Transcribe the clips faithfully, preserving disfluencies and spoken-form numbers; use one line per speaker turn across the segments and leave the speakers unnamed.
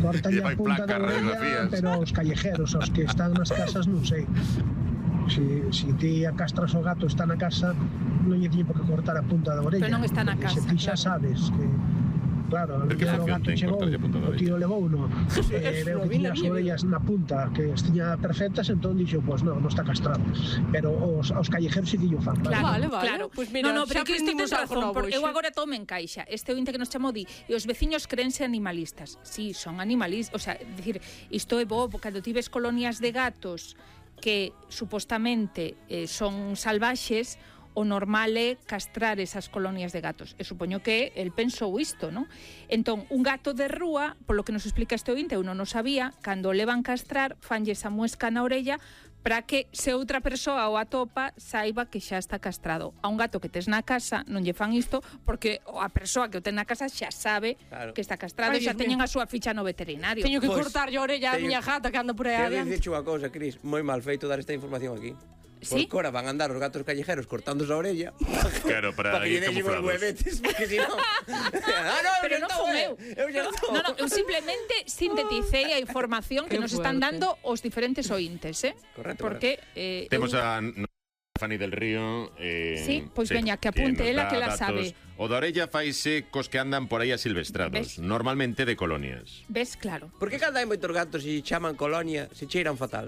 cortan a punta da orella, pero os callejeros, os que están nas casas, non sei. Si, si ti acastras o gato está na casa, non lle tiñe por que cortar a punta da orella.
Pero non está na casa.
Se ti xa sabes que... Claro, o gato chegou, o tío levou uno, eh, veo que tiña as orellas na punta, que as tiña perfectas, entón dixo, pois non, non está castrado. Pero os, os callejeros sí que yo fan.
Claro,
vale, vale.
Claro.
Pues mira,
no, no, pero que isto tens razón, porque eu
hoxe.
agora todo me encaixa. Este ointe que nos chamou di, e os veciños créense animalistas. Sí, son animalistas, o sea, decir, isto é bo, cando ti ves colonias de gatos que supostamente eh, son salvaxes, o normal é castrar esas colonias de gatos. E supoño que el pensou isto, non? Entón, un gato de rúa, polo que nos explica este ointe, eu non o sabía, cando o levan castrar, fanlle esa muesca na orella para que se outra persoa o atopa saiba que xa está castrado. A un gato que tes na casa non lle fan isto porque a persoa que o ten na casa xa sabe claro. que está castrado e xa teñen a súa ficha no veterinario.
Teño que
Pois,
cortarlle a orella a miña gata que anda por aí
Quero
adiante.
dicirche unha cousa, Cris, moi mal feito dar esta información aquí.
¿Sí?
Porque ahora van a andar os gatos callejeros cortándose a orella.
Claro, para,
para que lle deixen os huevetes, porque si non... ah, no,
pero non fun eu.
Eu xa estou.
No, no, eu simplemente sinteticei a información que
Qué
nos están
fuerte.
dando os diferentes ointes, eh?
Correcto,
Porque eh,
Temos
eu...
a Fanny del Río eh,
Sí, pois veña, que apunte
nos
ela,
dá
que la
datos.
sabe.
O da orella faise cos que andan por aí asilvestrados,
¿Ves?
normalmente de colonias.
Ves, claro.
Por que cando hai moitos gatos e chaman colonia, se cheiran fatal?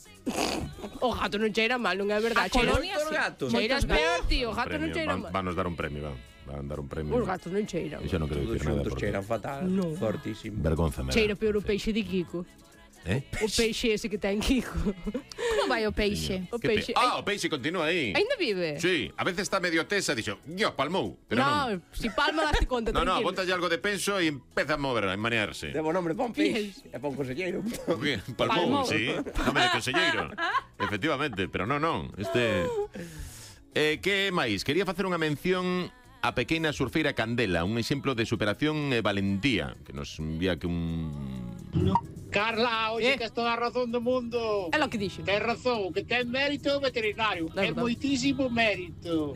O gato non cheira mal, non é verdade.
A colonia,
Moitos
sí.
gatos.
Cheiras
Moitos
peor, tío, o
Un
gato non
premio,
cheira
van,
mal.
van nos dar un premio, van. Van dar un premio.
Os gatos non cheiran.
Iso non quero
Todos
dicir nada.
xuntos
porque
cheiran fatal,
No.
fortísimo.
Vergonza me dá.
Cheira peor o peixe de Kiko.
Eh?
O peixe ese que ten Kiko.
Como vai o peixe?
O
Que pe-
peixe.
Ah, o peixe continúa aí.
Ainda vive?
Sí, a veces está medio tesa, dixo, yo, palmou, pero
no,
non.
si palma daste conta,
No, no,
tranquilo.
bótalle algo de penso e empeza a mover, a manearse.
Debo nombre pa un peixe e pa un conselleiro.
¿Qué? Palmou,
Palmou.
sí. Nome de conselleiro. Efectivamente, pero non, non. Este... Eh, que máis? Quería facer unha mención a pequena surfeira Candela, un exemplo de superación e valentía, que nos envía que un...
Carla, oye,
Eh?
que es toda a razón do mundo.
É lo que dixo.
Ten razón, o que ten mérito é o veterinario.
É
É
verdade.
moitísimo mérito.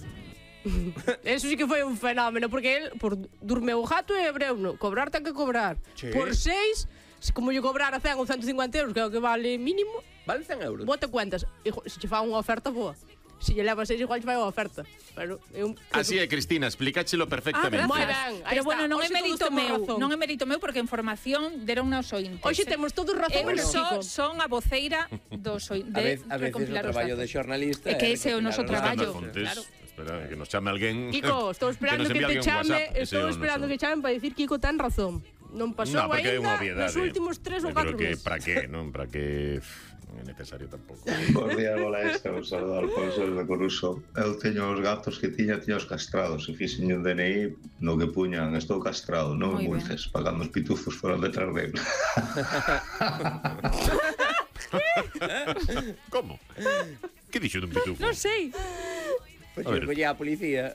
Eso sí que foi un fenómeno, porque el por durmeu o gato e abreu no. Cobrar ten que cobrar.
Sí.
Por seis, se como lle cobrara cen ou ciento cincuenta euros, que é o que vale mínimo,
Vale cen euros.
bote cuentas. E, jo, se che fa unha oferta boa. Se lle leva seis, igual che fai unha oferta. Pero é un...
Así é, Cristina, explicáchelo perfectamente.
Ah, moi ben. Aí
Pero
está.
bueno, non é
Hoxe todos
mérito
temos
meu,
razón.
non é mérito meu porque a información deron aos ointes.
Hoxe temos todos razón,
Eu
menos
só
Kiko.
son a voceira dos ointes
A, vez, a veces o
recompilar os
traballo de
datos.
xornalista
É que ese é o noso
recopilar os
traballo.
datos.
Fontes.
claro.
Espera, que nos chame alguén.
Kiko, estou esperando
nos
que,
envíe
te
alguén un
chame,
WhatsApp, ese
estou
é o
esperando
noso.
que chamen para dicir Kiko ten razón. Non pasou
No, porque é unha
ainda
obviedade.
nos últimos tres ou
Eu creo
catro
que
meses.
para que, non? Para que non é necesario tampouco.
Bos días, bola esta, un saludo ao Alfonso de Coruso. Eu teño os gatos que tiña, tiña os castrados, e fixen un D N I no que puñan, estou castrado, non me
Moi ben.
mulces, pagando os pitufos foron detrás dele.
Como? Que dixo dun pitufo?
Non sei.
Pois
A ver.
colle a policía.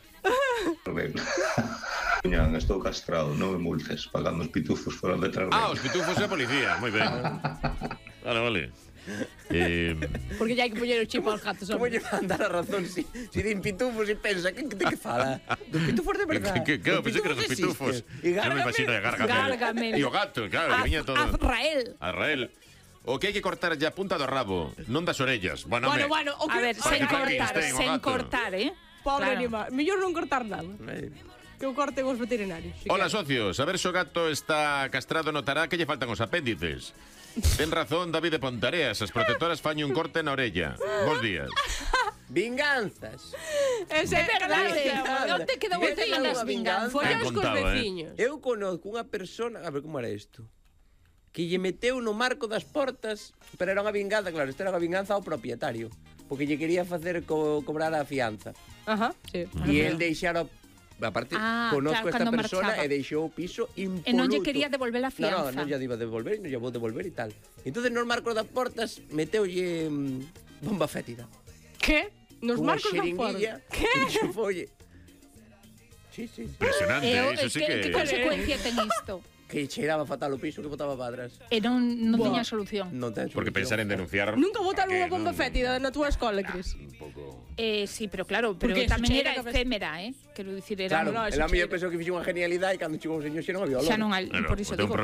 Puñan, estou castrado, non me mulces, pagando os pitufos foron detrás
Ah,
dele.
os pitufos e a policía, moi ben. Vale, vale. Eh,
Porque ya hai que poñer o chip aos gatos.
Como
hombre.
lle van dar a razón si, si din pitufos e pensa que, de que fala? Dos pitufos de verdade.
que, que, que,
Dos
pensei que eran os pitufos.
existen. E
Eu me imagino a Gargamel.
Gargamel.
E o gato, claro, que viña todo.
Azrael.
Arrael. O que hai que cortar ya a punta do rabo, non das orellas. Bueno,
Bueno,
me...
bueno, o
A
que...
ver,
Para
sen
que
cortar,
estén o
sen
gato.
cortar, eh?
Pobre
Claro.
animal. Mellor non cortar nada.
Eh,
Que o corten os veterinarios. Si
Hola,
quere.
socios. A ver se o gato está castrado, notará que lle faltan os apéndices. Ten razón David de Pontareas, as protectoras fañen un corte na orella. Bos días.
Vinganzas.
Ese é
verdade.
verdade.
Non te quedou
Ves
botella
unha
nas
vinganza.
vinganzas.
Follas
Ben
cos
contado, eh.
veciños.
Eu conozco unha persona, a ver como era isto, que lle meteu no marco das portas, pero era unha vinganza, claro, isto era unha vinganza ao propietario, porque lle quería facer co cobrar a fianza.
Ajá, sí.
E el deixara aparte,
Ah,
conozco
claro,
esta
cando
persona
marchaba.
e deixou o piso impoluto.
E non lle quería devolver a
No,
fianza.
no, non lle iba a devolver, non lle vou devolver e tal. Entonces nos marcos das portas meteulle mm, bomba fétida.
Que? Nos
Cunha
marcos da
xeringuilla,
porta. Que?
e xufolle. Sí, sí, sí.
Impresionante,
E o-
iso sí
que,
que...
que consecuencia ten isto?
Que cheiraba fatal o piso que botaba para atrás.
E non, non
Buah.
tiña solución.
Non ten
Porque
solución.
pensar en denunciar...
Nunca botaron
¿pa' qué,
unha bomba
non?
fétida na túa escola, Cris.
Un pouco...
Eh, sí, pero claro, pero
Porque
tamén
se
era
cheira que ves-
efémera, eh? Quero dicir, era...
Claro,
no,
el
eso
a mí
cheira.
pensou que fixo unha genialidade e cando chegou o señor xa non había olor.
Xa non hai,
Claro,
por iso
o teu
digo.